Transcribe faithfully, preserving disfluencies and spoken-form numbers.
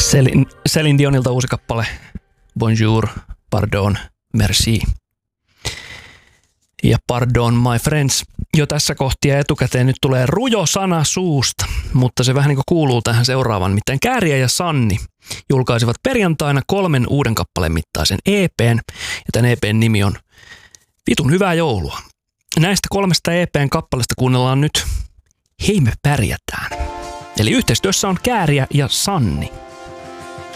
Celine, Celine Dionilta uusi kappale. Bonjour, pardon, merci. Ja pardon, my friends. Jo tässä kohtia etukäteen nyt tulee rujo sana suusta, mutta se vähän niin kuin kuuluu tähän seuraavan. Miten Kääriä ja Sanni julkaisivat perjantaina kolmen uuden kappaleen mittaisen E P:n, ja tämän E P:n nimi on Vitun hyvää joulua. Näistä kolmesta E P:n kappaleesta kuunnellaan nyt Hei me pärjätään. Eli yhteistyössä on Kääriä ja Sanni.